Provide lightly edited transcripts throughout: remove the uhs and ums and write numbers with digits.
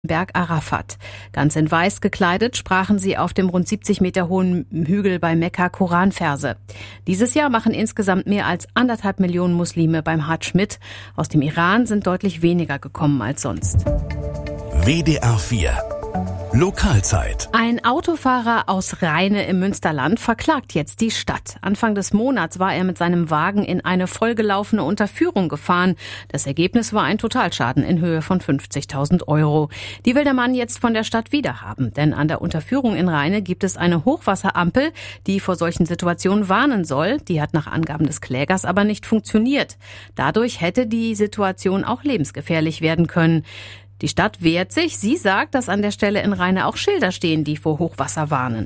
Berg Arafat. Ganz in Weiß gekleidet sprachen sie auf dem rund 70 Meter hohen Hügel bei Mekka Koranverse. Dieses Jahr machen insgesamt mehr als 1,5 Millionen Muslime beim Hadsch mit. Aus dem Iran sind deutlich weniger gekommen als sonst. WDR 4 Lokalzeit. Ein Autofahrer aus Rheine im Münsterland verklagt jetzt die Stadt. Anfang des Monats war er mit seinem Wagen in eine vollgelaufene Unterführung gefahren. Das Ergebnis war ein Totalschaden in Höhe von 50.000 Euro. Die will der Mann jetzt von der Stadt wiederhaben. Denn an der Unterführung in Rheine gibt es eine Hochwasserampel, die vor solchen Situationen warnen soll. Die hat nach Angaben des Klägers aber nicht funktioniert. Dadurch hätte die Situation auch lebensgefährlich werden können. Die Stadt wehrt sich. Sie sagt, dass an der Stelle in Rheine auch Schilder stehen, die vor Hochwasser warnen.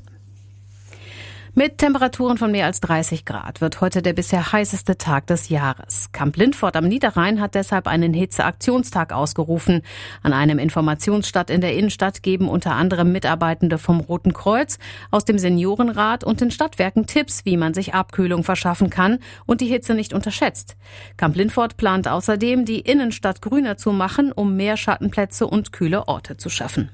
Mit Temperaturen von mehr als 30 Grad wird heute der bisher heißeste Tag des Jahres. Kamp Lindfort am Niederrhein hat deshalb einen Hitzeaktionstag ausgerufen. An einem Informationsstand in der Innenstadt geben unter anderem Mitarbeitende vom Roten Kreuz, aus dem Seniorenrat und den Stadtwerken Tipps, wie man sich Abkühlung verschaffen kann und die Hitze nicht unterschätzt. Kamp Lindfort plant außerdem, die Innenstadt grüner zu machen, um mehr Schattenplätze und kühle Orte zu schaffen.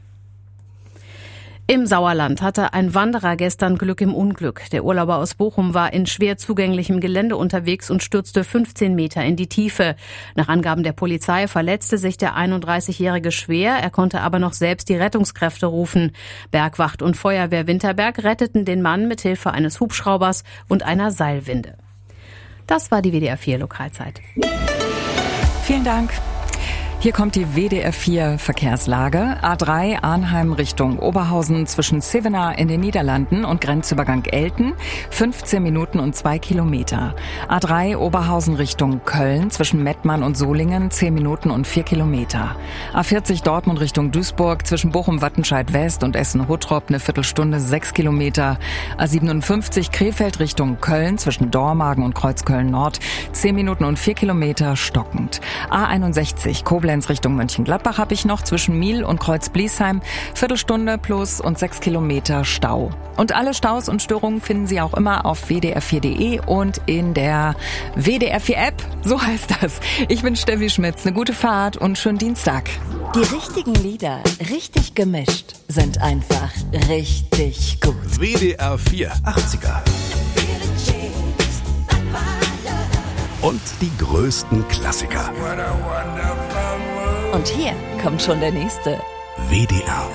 Im Sauerland hatte ein Wanderer gestern Glück im Unglück. Der Urlauber aus Bochum war in schwer zugänglichem Gelände unterwegs und stürzte 15 Meter in die Tiefe. Nach Angaben der Polizei verletzte sich der 31-Jährige schwer. Er konnte aber noch selbst die Rettungskräfte rufen. Bergwacht und Feuerwehr Winterberg retteten den Mann mit Hilfe eines Hubschraubers und einer Seilwinde. Das war die WDR 4 Lokalzeit. Vielen Dank. Hier kommt die WDR 4 Verkehrslage. A3 Arnheim Richtung Oberhausen zwischen Zevenaar in den Niederlanden und Grenzübergang Elten. 15 Minuten und 2 Kilometer. A3 Oberhausen Richtung Köln zwischen Mettmann und Solingen. 10 Minuten und 4 Kilometer. A40 Dortmund Richtung Duisburg zwischen Bochum-Wattenscheid West und Essen-Huttrop eine Viertelstunde 6 Kilometer. A57 Krefeld Richtung Köln zwischen Dormagen und Kreuzköln Nord. 10 Minuten und 4 Kilometer stockend. A61 Koblenz Richtung Mönchengladbach habe ich noch zwischen Miel und Kreuz-Bliesheim. Viertelstunde plus und 6 Kilometer Stau. Und alle Staus und Störungen finden Sie auch immer auf wdr4.de und in der WDR 4 App. So heißt das. Ich bin Steffi Schmitz. Eine gute Fahrt und schönen Dienstag. Die richtigen Lieder, richtig gemischt, sind einfach richtig gut. WDR 4 80er. Und die größten Klassiker. Und hier kommt schon der nächste. WDR